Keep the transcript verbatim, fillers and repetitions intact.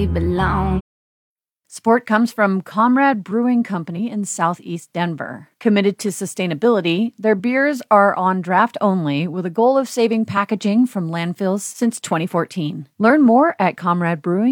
we belong. Support comes from Comrade Brewing Company in Southeast Denver. Committed to sustainability, their beers are on draft only with a goal of saving packaging from landfills since twenty fourteen. Learn more at comrade brewing